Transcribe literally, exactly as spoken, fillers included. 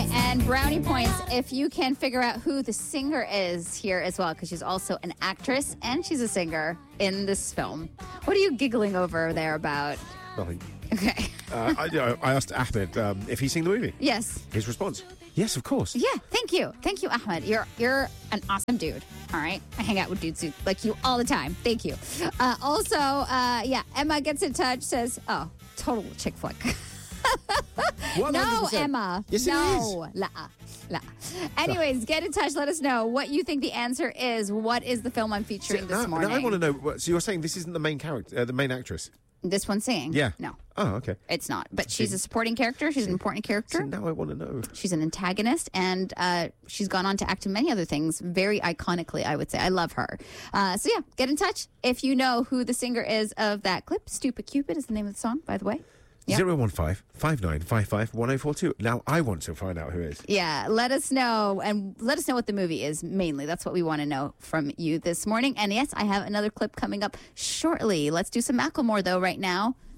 right, and brownie points if you can figure out who the singer is here as well, because she's also an actress and she's a singer in this film. What are you giggling over there about? Nothing. Okay. uh, I, you know, I asked Ahmed um, if he's seen the movie. Yes. His response: yes, of course. Yeah, thank you. Thank you, Ahmed. You're you're an awesome dude. All right. I hang out with dudes who- like you all the time. Thank you. Uh, also, uh, yeah, Emma gets in touch, says, oh, total chick flick. one hundred No, percent. Emma. Yes, it no. La, la. Anyways, get in touch. Let us know what you think the answer is. What is the film I'm featuring So this now, morning? now I want to know. What, so you're saying this isn't the main character, uh, the main actress? This one singing? Yeah. No, Oh, okay. it's not. But she's a supporting character. She's an important character. So now I want to know. She's an antagonist, and uh, she's gone on to act in many other things very iconically, I would say. I love her. Uh, so, yeah, get in touch if you know who the singer is of that clip. Stupid Cupid is the name of the song, by the way. Yep. Zero one five five nine five five one zero four two. Now I want to find out who it is. Yeah, let us know, and let us know what the movie is, mainly. That's what we want to know from you this morning. And yes, I have another clip coming up shortly. Let's do some Macklemore, though, right now.